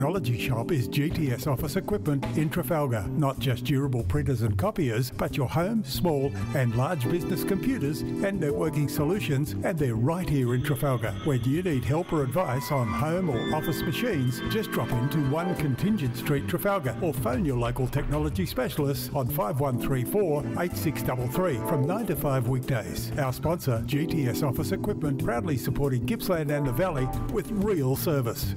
Technology shop is GTS Office Equipment in Trafalgar. Not just durable printers and copiers, but your home, small and large business computers and networking solutions, and they're right here in Trafalgar. When you need help or advice on home or office machines, just drop into 1 Contingent Street, Trafalgar, or phone your local technology specialists on 5134 8633 from 9 to 5 weekdays. Our sponsor, GTS Office Equipment, proudly supporting Gippsland and the Valley with real service.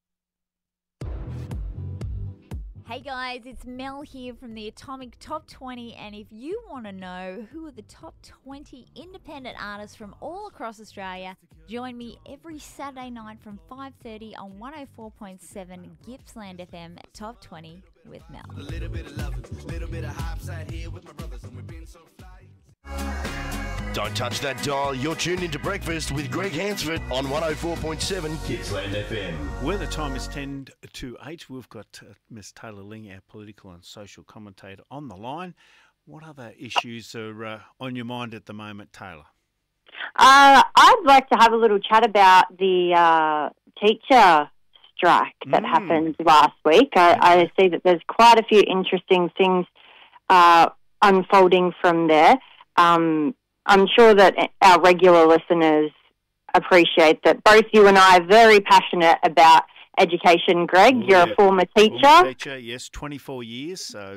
Hey guys, it's Mel here from the Atomic Top 20, and if you want to know who are the top 20 independent artists from all across Australia, join me every Saturday night from 5:30 on 104.7 Gippsland FM Top 20 with Mel. A little bit of love, a little bit of hype side here with my brothers, and we've been so fly. Don't touch that dial. You're tuned into Breakfast with Greg Hansford on 104.7 Gippsland FM. Where the time is 10 to 8, we've got Ms Taylor Ling, our political and social commentator, on the line. What other issues are on your mind at the moment, Taylor? I'd like to have a little chat about the teacher strike that happened last week. I see that there's quite a few interesting things unfolding from there. I'm sure that our regular listeners appreciate that both you and I are very passionate about education, Greg. You're a former teacher. Former teacher, yes, 24 years, so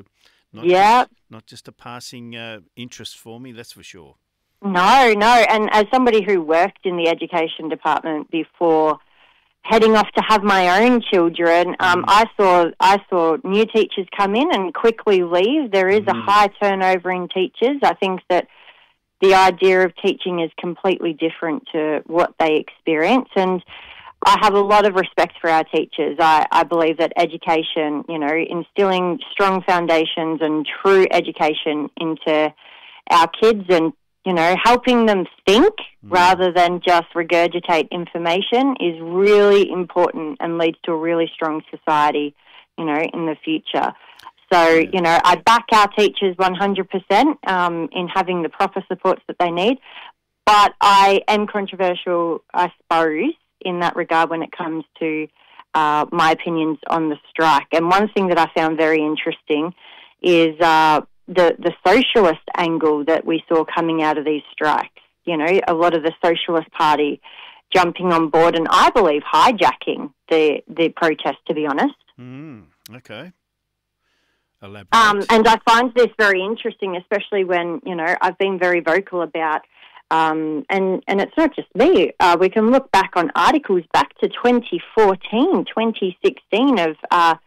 not just a passing interest for me, that's for sure. No, and as somebody who worked in the education department before heading off to have my own children, I saw new teachers come in and quickly leave. There is a high turnover in teachers. I think that the idea of teaching is completely different to what they experience, and I have a lot of respect for our teachers. I believe that education, instilling strong foundations and true education into our kids and, helping them think rather than just regurgitate information is really important and leads to a really strong society, in the future. So, I back our teachers 100% in having the proper supports that they need. But I am controversial, I suppose, in that regard when it comes to my opinions on the strike. And one thing that I found very interesting is the socialist angle that we saw coming out of these strikes. A lot of the Socialist Party jumping on board and I believe hijacking the protest, to be honest. Okay. Elaborate. And I find this very interesting, especially when, I've been very vocal about, and it's not just me, we can look back on articles back to 2014, 2016 of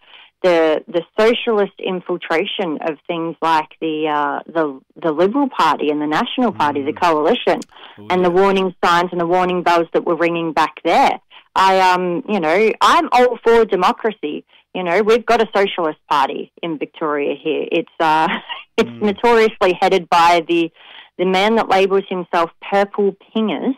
the socialist infiltration of things like the Liberal Party and the National Party, the coalition, and the warning signs and the warning bells that were ringing back there. I'm all for democracy. We've got a socialist party in Victoria here. It's notoriously headed by the man that labels himself Purple Pingers,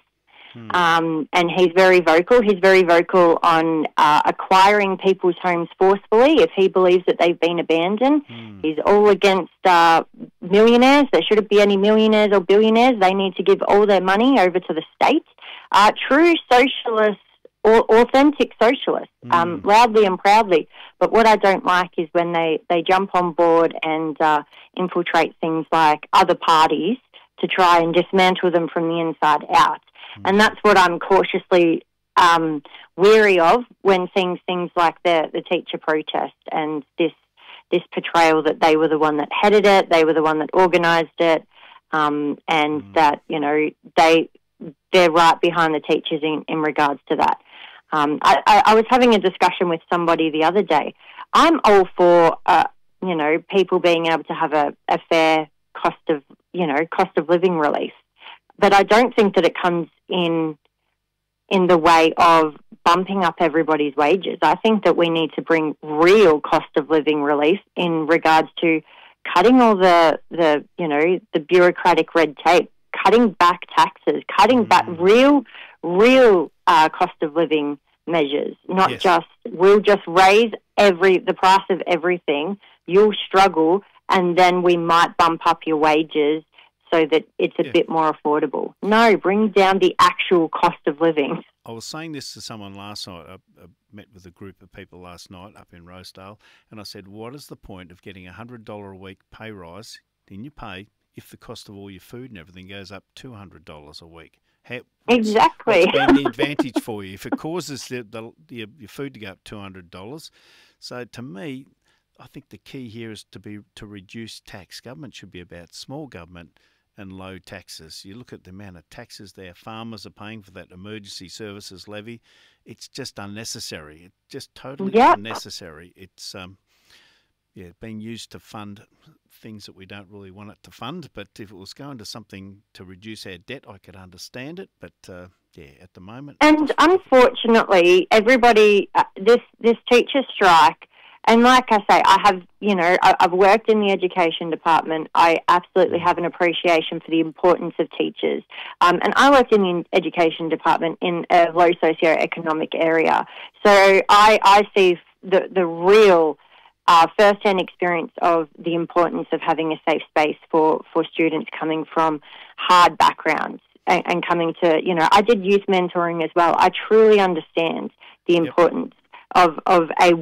and he's very vocal. He's very vocal on acquiring people's homes forcefully if he believes that they've been abandoned. He's all against millionaires. There shouldn't be any millionaires or billionaires. They need to give all their money over to the state. True socialists, or authentic socialists, loudly and proudly. But what I don't like is when they jump on board and infiltrate things like other parties to try and dismantle them from the inside out. And that's what I'm cautiously weary of when seeing things like the teacher protest and this portrayal that they were the one that headed it, they were the one that organised it, and that, they're right behind the teachers in regards to that. I was having a discussion with somebody the other day. I'm all for, people being able to have a fair cost of living relief. But I don't think that it comes in the way of bumping up everybody's wages. I think that we need to bring real cost of living relief in regards to cutting all the bureaucratic red tape, cutting back taxes, cutting back real cost of living measures, not just we'll just raise the price of everything, you'll struggle, and then we might bump up your wages so that it's a bit more affordable. No, bring down the actual cost of living. I was saying this to someone last night. met with a group of people last night up in Rosedale, and I said, what is the point of getting $100 a week pay rise in your pay if the cost of all your food and everything goes up $200 a week? Exactly. What's been the advantage for you if it causes your food to go up $200? So to me, I think the key here is to reduce tax. Government should be about small government and low taxes. You look at the amount of taxes there farmers are paying for that emergency services levy. It's just unnecessary. It's just totally unnecessary. It's being used to fund things that we don't really want it to fund. But if it was going to something to reduce our debt, I could understand it. But at the moment, and unfortunately, everybody this teacher strike. And like I say, I've worked in the education department. I absolutely have an appreciation for the importance of teachers. And I worked in the education department in a low socioeconomic area. So I see the real first-hand experience of the importance of having a safe space for students coming from hard backgrounds and coming to, I did youth mentoring as well. I truly understand the importance of a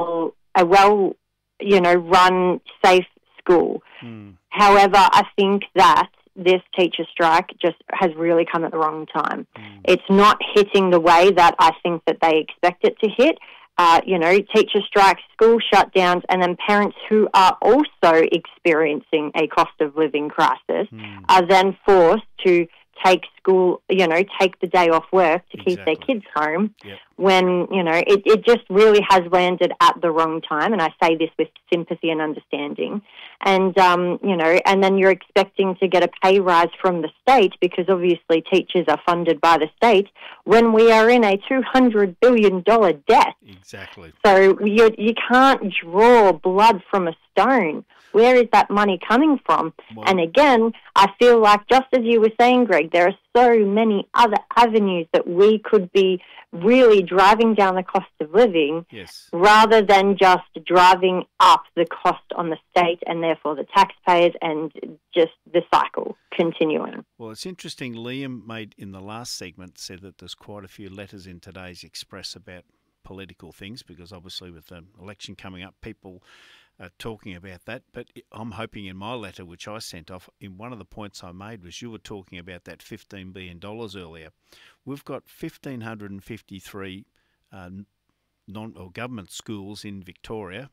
run, safe school. However, I think that this teacher strike just has really come at the wrong time. It's not hitting the way that I think that they expect it to hit. Teacher strikes, school shutdowns, and then parents who are also experiencing a cost of living crisis are then forced to take the day off work to keep their kids home when, it just really has landed at the wrong time. And I say this with sympathy and understanding. And, and then you're expecting to get a pay rise from the state because obviously teachers are funded by the state when we are in a $200 billion debt. Exactly. So you can't draw blood from a stone. Where is that money coming from? Well, and again, I feel like, just as you were saying, Greg, there are so many other avenues that we could be really driving down the cost of living rather than just driving up the cost on the state and therefore the taxpayers and just the cycle continuing. Well, it's interesting. Liam made in the last segment said that there's quite a few letters in today's Express about political things because obviously with the election coming up, people talking about that, but I'm hoping in my letter, which I sent off, in one of the points I made was you were talking about that $15 billion earlier. We've got 1,553 government schools in Victoria,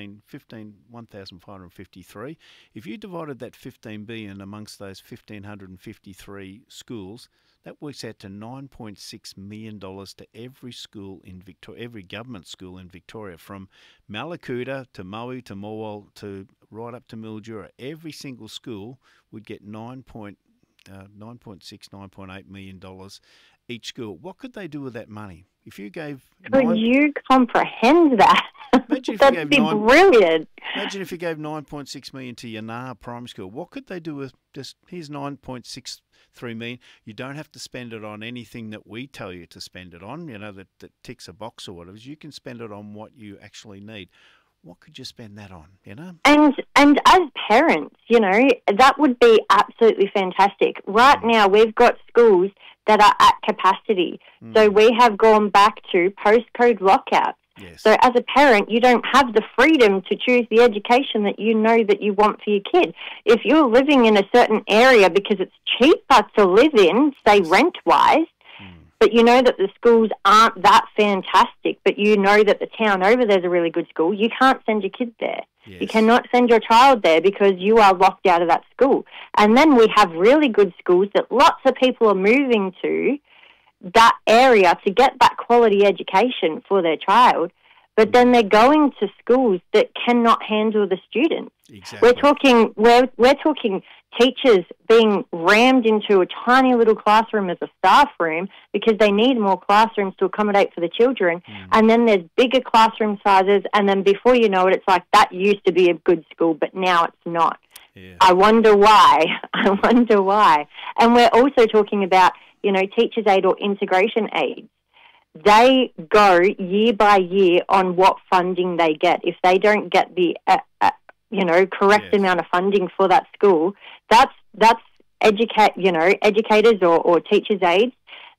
1,553. If you divided that $15 billion amongst those 1,553 schools, that works out to $9.6 million to every school in Victoria, every government school in Victoria, from Mallacoota to Maui to Morwell to right up to Mildura. Every single school would get $9.6, $9.8 million each school. What could they do with that money? If you gave... Could you comprehend that? Imagine if That'd be brilliant. Imagine if you gave $9.6 million to Yanara Primary School. What could they do with just, here's $9.63 million. You don't have to spend it on anything that we tell you to spend it on, that ticks a box or whatever. You can spend it on what you actually need. What could you spend that on, And as parents, that would be absolutely fantastic. Right now, we've got schools that are at capacity. So we have gone back to postcode lockouts. Yes. So as a parent, you don't have the freedom to choose the education that you know that you want for your kid. If you're living in a certain area because it's cheaper to live in, say rent-wise, but you know that the schools aren't that fantastic, but you know that the town over there's a really good school, you can't send your kid there. Yes. You cannot send your child there because you are locked out of that school. And then we have really good schools that lots of people are moving to that area to get that quality education for their child, but then they're going to schools that cannot handle the students. Exactly. We're talking teachers being rammed into a tiny little classroom as a staff room because they need more classrooms to accommodate for the children. And then there's bigger classroom sizes, and then before you know it, it's like that used to be a good school, but now it's not. Yeah. I wonder why. And we're also talking about, teachers' aid or integration aids. They go year by year on what funding they get. If they don't get the correct amount of funding for that school, that's educators or teachers' aids.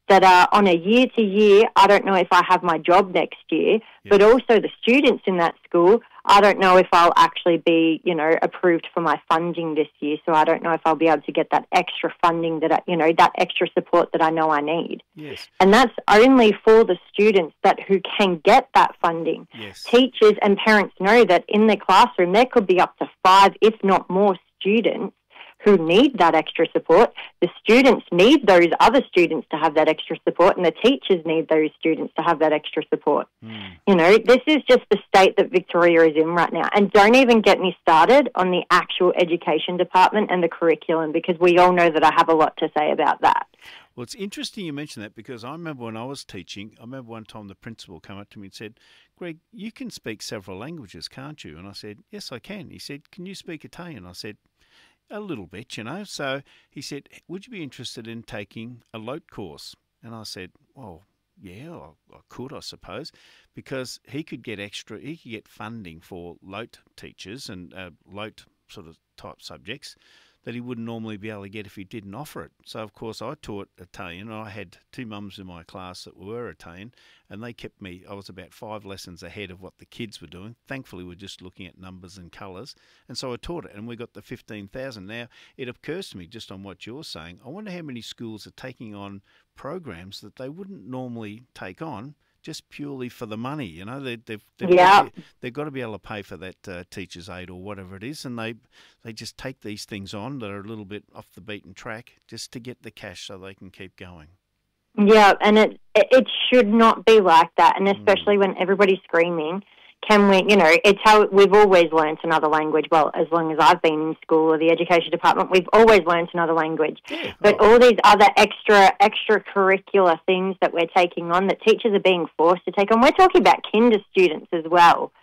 that are on a year to year, I don't know if I have my job next year, but also the students in that school, I don't know if I'll actually be, approved for my funding this year. So I don't know if I'll be able to get that extra funding that that extra support that I know I need. Yes. And that's only for the students who can get that funding. Yes. Teachers and parents know that in the classroom there could be up to 5, if not more, students who need that extra support. The students need those other students to have that extra support, and the teachers need those students to have that extra support. This is just the state that Victoria is in right now. And don't even get me started on the actual education department and the curriculum, because we all know that I have a lot to say about that. Well, it's interesting you mention that, because I remember when I was teaching, I remember one time the principal came up to me and said, "Greg, you can speak several languages, can't you?" And I said, "Yes, I can." He said, "Can you speak Italian?" I said, "A little bit, So he said, "Would you be interested in taking a LOTE course?" And I said, "Well, yeah, I could, I suppose," because he could get funding for LOTE teachers and LOTE sort of type subjects that he wouldn't normally be able to get if he didn't offer it. So, of course, I taught Italian, and I had 2 mums in my class that were Italian, and they kept me, I was about 5 lessons ahead of what the kids were doing. Thankfully, we're just looking at numbers and colours, and so I taught it, and we got the 15,000. Now, it occurs to me, just on what you're saying, I wonder how many schools are taking on programs that they wouldn't normally take on, just purely for the money. They've got to be able to pay for that teacher's aid or whatever it is, and they just take these things on that are a little bit off the beaten track just to get the cash so they can keep going. Yeah, and it should not be like that, and especially when everybody's screaming. Can we, it's how we've always learnt another language. Well, as long as I've been in school or the education department, we've always learnt another language. Yeah. But all these other extracurricular things that we're taking on, that teachers are being forced to take on, we're talking about kinder students as well.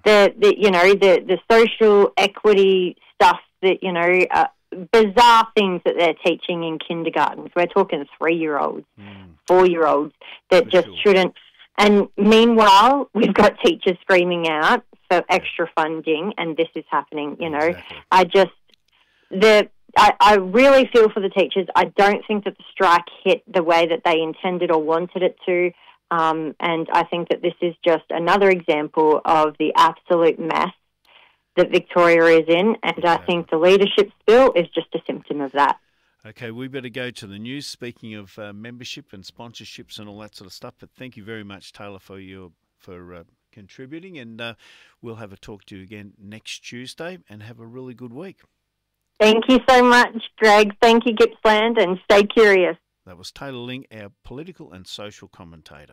The social equity stuff that, bizarre things that they're teaching in kindergartens. We're talking 3-year-olds, 4-year-olds that shouldn't. And meanwhile, we've got teachers screaming out for extra funding, and this is happening. Exactly. I really feel for the teachers. I don't think that the strike hit the way that they intended or wanted it to, and I think that this is just another example of the absolute mess that Victoria is in, and exactly. I think the leadership spill is just a symptom of that. Okay, we better go to the news. Speaking of membership and sponsorships and all that sort of stuff, but thank you very much, Taylor, for contributing, and we'll have a talk to you again next Tuesday, and have a really good week. Thank you so much, Greg. Thank you, Gippsland, and stay curious. That was Taylor Ling, our political and social commentator.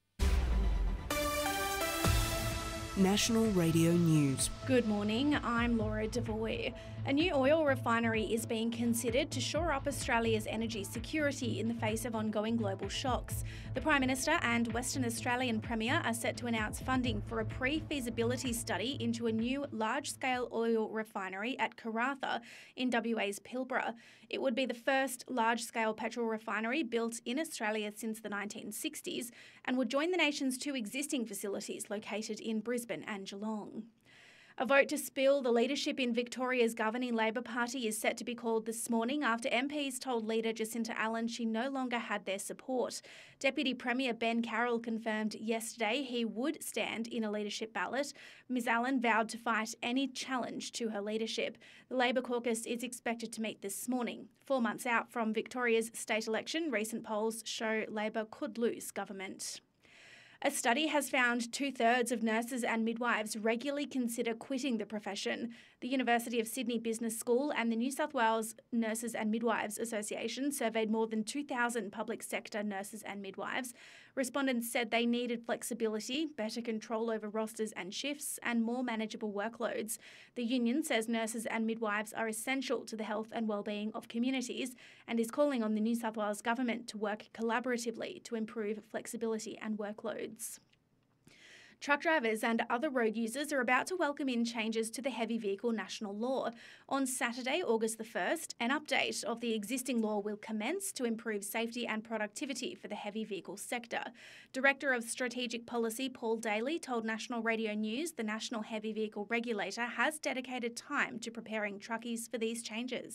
National Radio News. Good morning, I'm Laura Devoy. A new oil refinery is being considered to shore up Australia's energy security in the face of ongoing global shocks. The Prime Minister and Western Australian Premier are set to announce funding for a pre-feasibility study into a new large-scale oil refinery at Karratha in WA's Pilbara. It would be the first large-scale petrol refinery built in Australia since the 1960s and would join the nation's 2 existing facilities located in Brisbane and Geelong. A vote to spill the leadership in Victoria's governing Labor Party is set to be called this morning after MPs told leader Jacinta Allen she no longer had their support. Deputy Premier Ben Carroll confirmed yesterday he would stand in a leadership ballot. Ms Allen vowed to fight any challenge to her leadership. The Labor caucus is expected to meet this morning. 4 months out from Victoria's state election, recent polls show Labor could lose government. A study has found 2/3 of nurses and midwives regularly consider quitting the profession. The University of Sydney Business School and the New South Wales Nurses and Midwives Association surveyed more than 2,000 public sector nurses and midwives. Respondents said they needed flexibility, better control over rosters and shifts, and more manageable workloads. The union says nurses and midwives are essential to the health and wellbeing of communities and is calling on the New South Wales Government to work collaboratively to improve flexibility and workloads. Truck drivers and other road users are about to welcome in changes to the Heavy Vehicle National Law. On Saturday, August the 1st, an update of the existing law will commence to improve safety and productivity for the heavy vehicle sector. Director of Strategic Policy Paul Daly told National Radio News the National Heavy Vehicle Regulator has dedicated time to preparing truckies for these changes.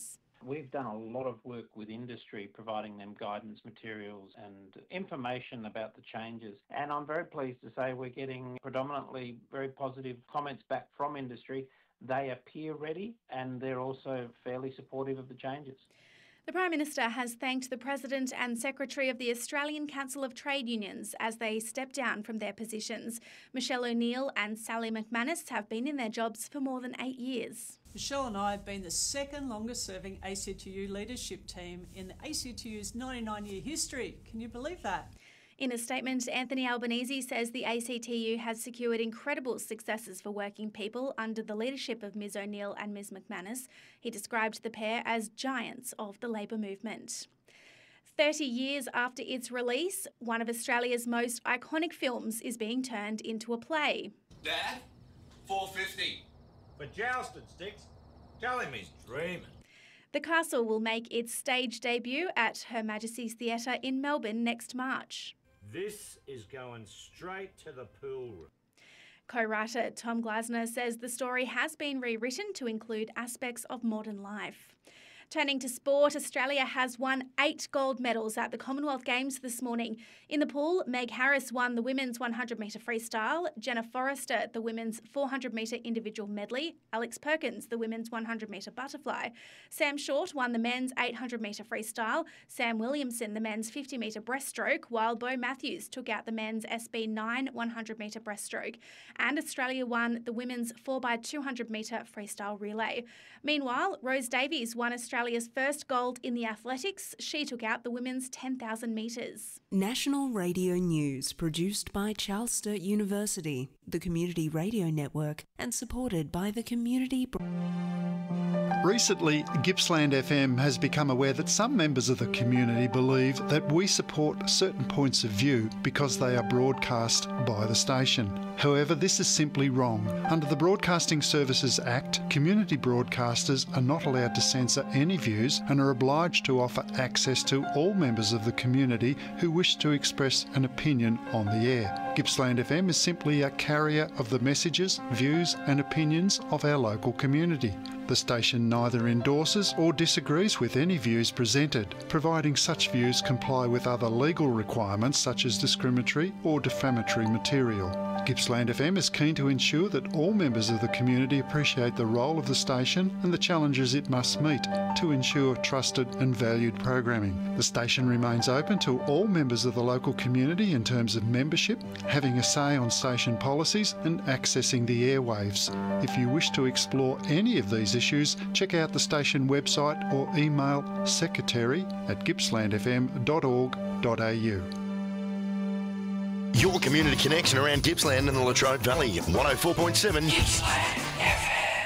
We've done a lot of work with industry, providing them guidance materials and information about the changes. And I'm very pleased to say we're getting predominantly very positive comments back from industry. They appear ready and they're also fairly supportive of the changes. The Prime Minister has thanked the President and Secretary of the Australian Council of Trade Unions as they step down from their positions. Michelle O'Neill and Sally McManus have been in their jobs for more than 8 years. Michelle and I have been the second longest serving ACTU leadership team in the ACTU's 99-year history. Can you believe that? In a statement, Anthony Albanese says the ACTU has secured incredible successes for working people under the leadership of Ms O'Neill and Ms McManus. He described the pair as giants of the Labor movement. 30 years after its release, one of Australia's most iconic films is being turned into a play. Dad, $4.50. For jousting sticks? Tell him he's dreaming. The Castle will make its stage debut at Her Majesty's Theatre in Melbourne next March. This is going straight to the pool room. Co-writer Tom Glasner says the story has been rewritten to include aspects of modern life. Turning to sport, Australia has won 8 gold medals at the Commonwealth Games this morning. In the pool, Meg Harris won the women's 100-metre freestyle, Jenna Forrester the women's 400-metre individual medley, Alex Perkins the women's 100-metre butterfly, Sam Short won the men's 800-metre freestyle, Sam Williamson the men's 50-metre breaststroke, while Beau Matthews took out the men's SB9 100-metre breaststroke, and Australia won the women's 4x200-metre freestyle relay. Meanwhile, Rose Davies won Australia's first gold in the athletics. She took out the women's 10,000 metres. National Radio News, produced by Charles Sturt University, the Community Radio Network, and supported by the Community... Recently, Gippsland FM has become aware that some members of the community believe that we support certain points of view because they are broadcast by the station. However, this is simply wrong. Under the Broadcasting Services Act, community broadcasters are not allowed to censor any views and are obliged to offer access to all members of the community who wish to express an opinion on the air. Gippsland FM is simply a carrier of the messages, views and opinions of our local community. The station neither endorses or disagrees with any views presented, providing such views comply with other legal requirements such as discriminatory or defamatory material. Gippsland FM is keen to ensure that all members of the community appreciate the role of the station and the challenges it must meet to ensure trusted and valued programming. The station remains open to all members of the local community in terms of membership, having a say on station policies and accessing the airwaves. If you wish to explore any of these issues, check out the station website or email secretary@gippslandfm.org.au. Your community connection around Gippsland and the Latrobe Valley. 104.7 Gippsland FM.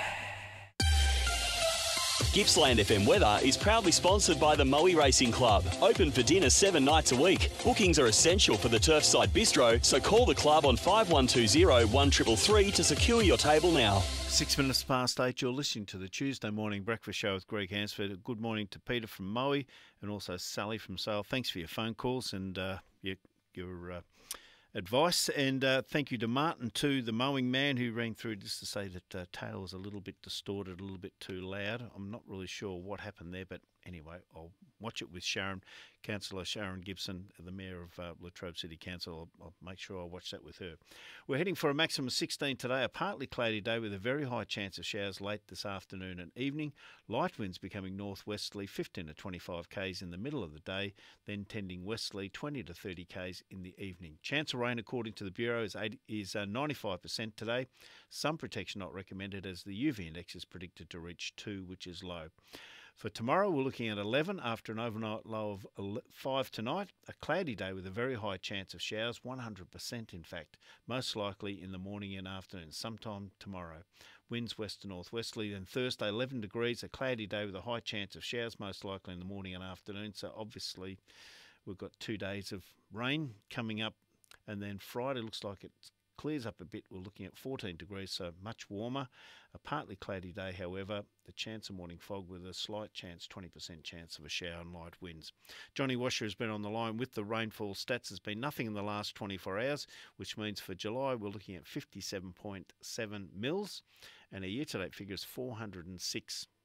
Gippsland FM weather is proudly sponsored by the Moe Racing Club. Open for dinner 7 nights a week. Bookings are essential for the Turfside Bistro, so call the club on 5120 1333 to secure your table now. 6 minutes past 8, you're listening to the Tuesday morning breakfast show with Greg Hansford. Good morning to Peter from Moe and also Sally from Sale. Thanks for your phone calls and your advice, and thank you to Martin too, the mowing man, who rang through just to say that tail is a little bit distorted, a little bit too loud. I'm not really sure what happened there, but anyway, I'll watch it with Sharon, Councillor Sharon Gibson, the Mayor of Latrobe City Council. I'll make sure I watch that with her. We're heading for a maximum of 16 today, a partly cloudy day with a very high chance of showers late this afternoon and evening. Light winds becoming northwesterly, 15 to 25 k's in the middle of the day, then tending westerly, 20 to 30 k's in the evening. Chance of rain, according to the Bureau, is 95% today. Some protection not recommended as the UV index is predicted to reach 2, which is low. For tomorrow, we're looking at 11 after an overnight low of 5 tonight. A cloudy day with a very high chance of showers, 100% in fact, most likely in the morning and afternoon, sometime tomorrow. Winds west to northwesterly. Then Thursday, 11 degrees, a cloudy day with a high chance of showers, most likely in the morning and afternoon. So obviously, we've got 2 days of rain coming up. And then Friday looks like it clears up a bit. We're looking at 14 degrees, so much warmer. A partly cloudy day, however, the chance of morning fog with a slight chance, 20% chance of a shower and light winds. Johnny Washer has been on the line with the rainfall stats. There's been nothing in the last 24 hours, which means for July we're looking at 57.7 mils, and a year-to-date figure is 406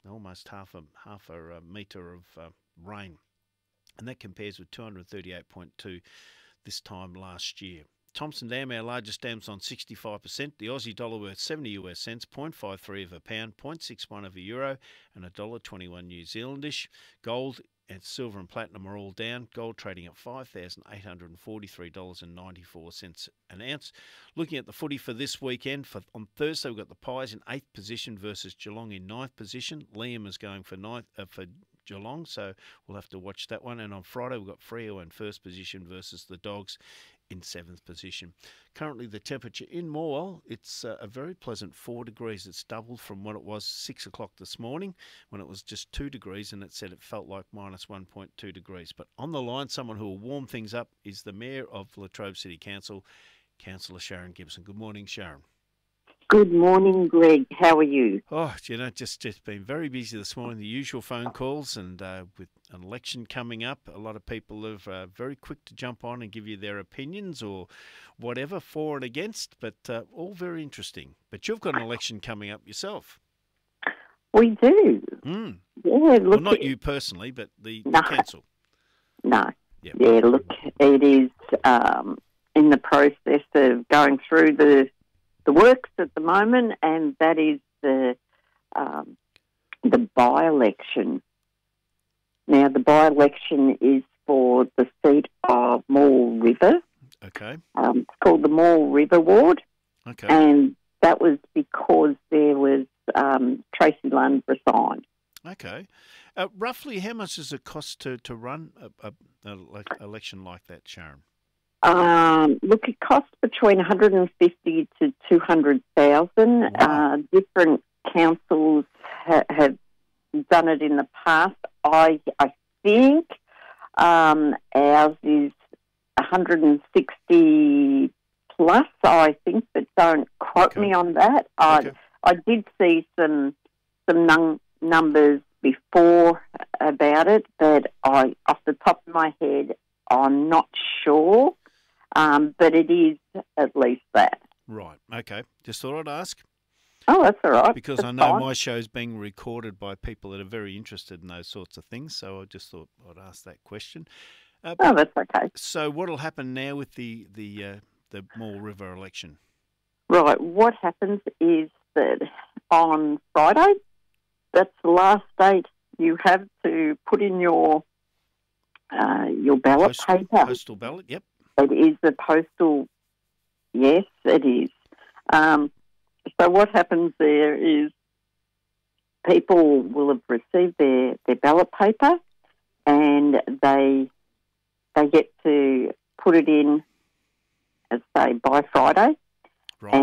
almost half a metre of rain. And that compares with 238.2 this time last year. Thompson Dam, our largest dam's on 65%. The Aussie dollar worth 70 US cents, 0.53 of a pound, 0.61 of a euro, and $1.21 New Zealandish. Gold and silver and platinum are all down. Gold trading at $5,843.94 an ounce. Looking at the footy for this weekend, on Thursday we've got the Pies in 8th position versus Geelong in 9th position. Liam is going for Geelong, so we'll have to watch that one. And on Friday we've got Freo in 1st position versus the Dogs in 7th position. Currently the temperature in Morwell, it's a very pleasant 4 degrees. It's doubled from what it was 6 o'clock this morning when it was just 2 degrees, and it said it felt like minus 1.2 degrees. But on the line, someone who will warm things up is the Mayor of Latrobe City Council, Councillor Sharon Gibson. Good morning, Sharon. Good morning, Greg. How are you? Oh, just been very busy this morning. The usual phone calls, and with an election coming up, a lot of people are very quick to jump on and give you their opinions or whatever, for and against, but all very interesting. But you've got an election coming up yourself. We do. Mm. Yeah, look. Well, not you personally, but the council. No. Yep. Yeah, look, it is in the process of going through the works at the moment, and that is the by-election. Now, the by-election is for the seat of Moore River. Okay. It's called the Moore River Ward. Okay. And that was because there was Tracy Lund resigned. Okay. Roughly, how much does it cost to run an election like that, Sharon? Look, it costs between 150 to 200,000. Wow. Different councils have done it in the past. I think ours is 160 plus. I think, but don't quote me on that. I did see some numbers before about it, but off the top of my head, I'm not sure. But it is at least that. Right. Okay. Just thought I'd ask. Oh, that's all right. Because that's I know fine. my show's being recorded by people that are very interested in those sorts of things, so I just thought I'd ask that question. Oh, that's okay. So what will happen now with the Moore River election? Right. What happens is that on Friday, that's the last date you have to put in your ballot paper. Postal ballot, yep. It is a postal, yes, it is. So what happens there is people will have received their ballot paper, and they get to put it in, as say, by Friday. Right.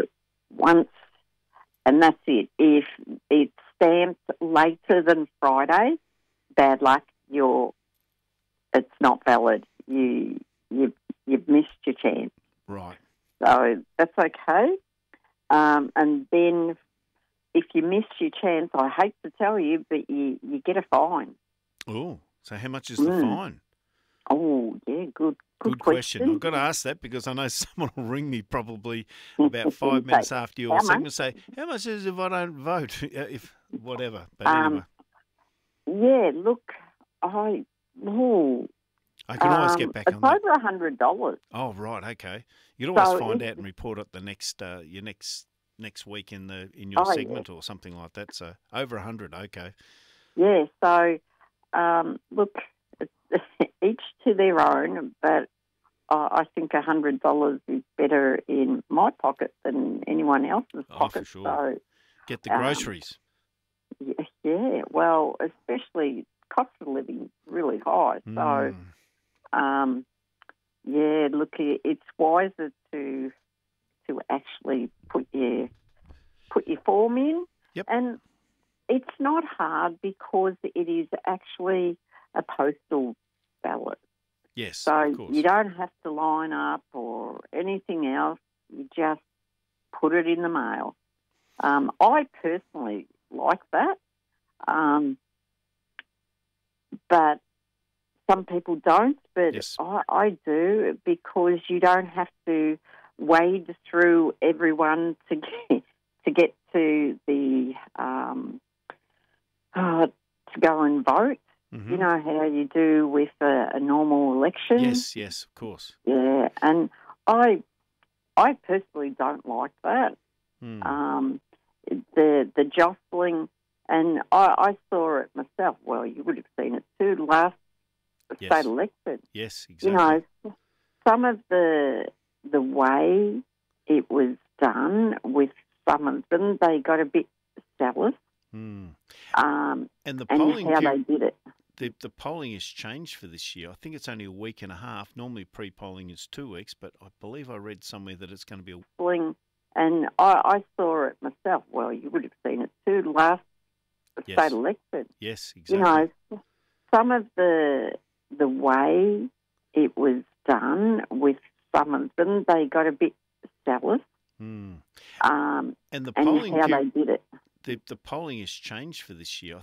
And that's it. If it's stamped later than Friday, bad luck, it's not valid. You've missed your chance. Right. So that's okay. And then if you miss your chance, I hate to tell you, but you get a fine. Oh, so how much is the fine? Oh, yeah, good question. I've got to ask that because I know someone will ring me probably about 5 minutes after your segment and say, how much is it if I don't vote? If whatever. But anyway. Yeah, look, I can always get back on that. It's over $100. Oh, right, okay. You can always find out and report it the next your next week in your segment or something like that. So over 100, okay. Yeah. So look, each to their own, but I think $100 is better in my pocket than anyone else's pocket. For sure. So get the groceries. Yeah. Well, especially cost of living really high. So. Yeah, look, it's wiser to actually put your form in. Yep. And it's not hard because it is actually a postal ballot. Yes, so of course. You don't have to line up or anything else. You just put it in the mail. I personally like that, but some people don't, but yes. I do, because you don't have to wade through everyone to get to the know how you do with a normal election? Yes, of course. Yeah, and I personally don't like that. The jostling, and I saw it myself. Well, you would have seen it too last state election. Yes, exactly. You know, some of the way it was done with some of them, they got a bit zealous. And the polling and how they did it. The polling has changed for this year. I think it's only a week and a half. Normally pre-polling is 2 weeks, but I believe I read somewhere that it's going to be And I saw it myself. Well, you would have seen it too last state election. Yes, exactly. You know, some of the way it was done with some of them, they got a bit zealous. And the polling how they did it. The polling has changed for this year. I